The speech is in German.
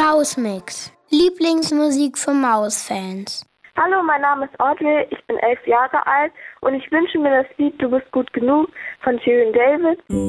Mausmix. Lieblingsmusik für Mausfans. Hallo, mein Name ist Audrey, ich bin 11 Jahre alt und ich wünsche mir das Lied Du bist gut genug von Shirin David.